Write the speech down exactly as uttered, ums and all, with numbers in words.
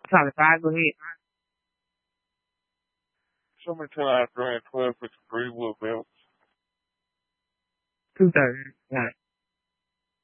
Probably five. Go ahead. Summertime after I had twelve with three wood belts. Two thirds. Got it.